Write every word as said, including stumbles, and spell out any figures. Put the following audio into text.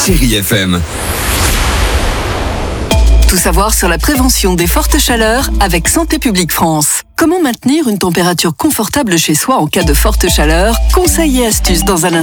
Chérie F M. Tout savoir sur la prévention des fortes chaleurs avec Santé publique France. Comment maintenir une température confortable chez soi en cas de forte chaleur? Conseils et astuces dans un instant.